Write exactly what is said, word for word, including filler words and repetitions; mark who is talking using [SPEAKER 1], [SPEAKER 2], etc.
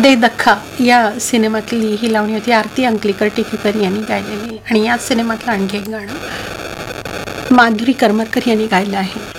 [SPEAKER 1] दे दख्खा या सिनेमातली ही लावणी होती. आरती अंकलेकर टिकेकर यांनी गायलेली. आणि याच सिनेमातलं आणखी एक गाणं माधुरी करमरकर यांनी गायलं आहे.